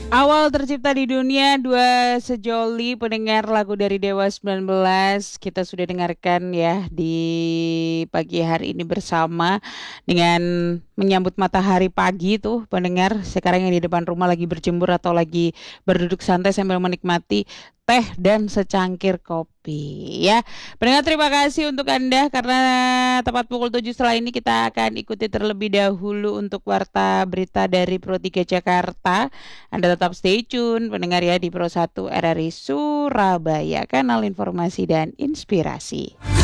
Awal tercipta di dunia dua sejoli pendengar lagu dari Dewa 19 kita sudah dengarkan ya di pagi hari ini bersama dengan menyambut matahari pagi tuh pendengar sekarang yang di depan rumah lagi berjemur atau lagi berduduk santai sambil menikmati teh dan secangkir kopi ya. Pendengar terima kasih untuk Anda karena tepat pukul 7 setelah ini kita akan ikuti terlebih dahulu untuk warta berita dari Pro 3 Jakarta. Anda tetap stay tune pendengar ya di Pro 1 RRI Surabaya, kanal informasi dan inspirasi.